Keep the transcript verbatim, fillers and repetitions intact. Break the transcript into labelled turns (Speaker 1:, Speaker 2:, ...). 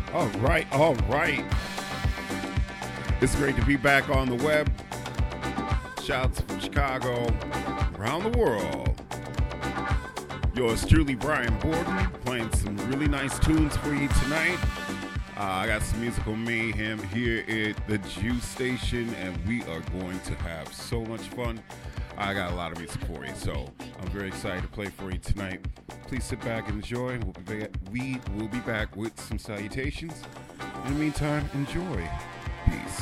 Speaker 1: All right, all right. It's great to be back on the web. Shouts from Chicago, around the world. Yours truly, Brian Borden, playing some really nice tunes for you tonight. Uh, I got some musical mayhem here at the Juice Station, and we are going to have so much fun. I got a lot of music for you, so I'm very excited to play for you tonight. Please sit back and enjoy. We'll be back, we will be back with some salutations. In the meantime, enjoy. Peace.